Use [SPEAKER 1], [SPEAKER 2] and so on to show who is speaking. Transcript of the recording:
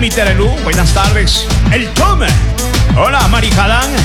[SPEAKER 1] mi Terelú, buenas tardes. El Tom. Hola, Marijalán.